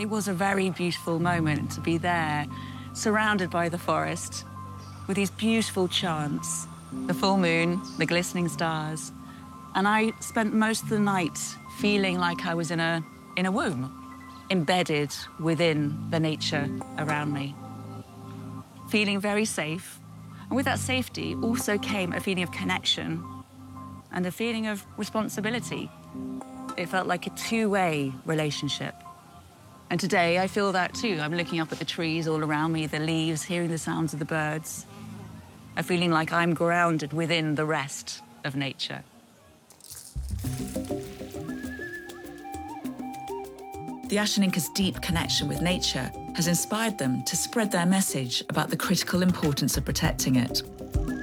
It was a very beautiful moment to be there, surrounded by the forest, with these beautiful chants, the full moon, the glistening stars. And I spent most of the night feeling like I was in a womb, embedded within the nature around me, feeling very safe. And with that safety also came a feeling of connection and a feeling of responsibility. It felt like a two-way relationship. And today I feel that too. I'm looking up at the trees all around me, the leaves, hearing the sounds of the birds, a feeling like I'm grounded within the rest of nature. The Ashaninka's deep connection with nature has inspired them to spread their message about the critical importance of protecting it.